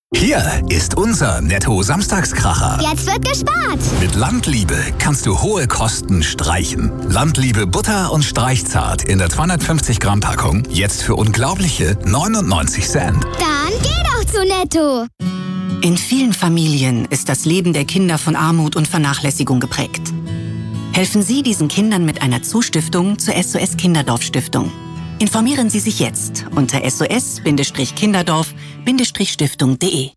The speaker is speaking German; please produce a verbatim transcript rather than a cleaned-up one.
Hier ist unser Netto-Samstagskracher. Jetzt wird gespart. Mit Landliebe kannst du hohe Kosten streichen. Landliebe Butter und Streichzart in der zweihundertfünfzig Gramm Packung jetzt für unglaubliche neunundneunzig Cent. Dann geh doch zu Netto. In vielen Familien ist das Leben der Kinder von Armut und Vernachlässigung geprägt. Helfen Sie diesen Kindern mit einer Zustiftung zur S O S Kinderdorf Stiftung. Informieren Sie sich jetzt unter S O S Kinderdorf Stiftung punkt de.